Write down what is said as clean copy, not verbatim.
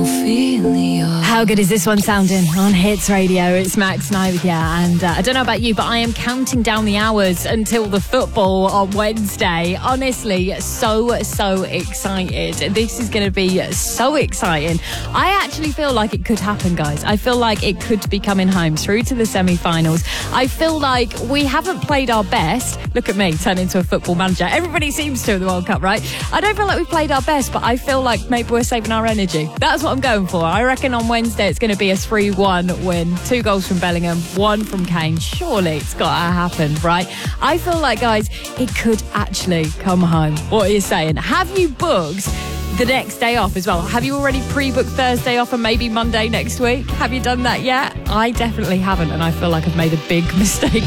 How good is this one sounding on Hits Radio? It's Max Knight with you, and I don't know about you, but I am counting down the hours until the football on Wednesday. Honestly, so excited. This is going to be so exciting. I actually feel like it could happen, guys. I feel like it could be coming home through to the semi-finals. I feel like we haven't played our best. Look at me, turn into a football manager. Everybody seems to in the World Cup, right? I don't feel like we've played our best, but I feel like maybe we're saving our energy. That's what I'm going for. I reckon on Wednesday it's going to be a 3-1 win. 2 goals from Bellingham, 1 from Kane. Surely it's got to happen, right? I feel like, guys, it could actually come home. What are you saying? Have you booked the next day off as well? Have you already pre-booked Thursday off and maybe Monday next week? Have you done that yet? I definitely haven't, and I feel like I've made a big mistake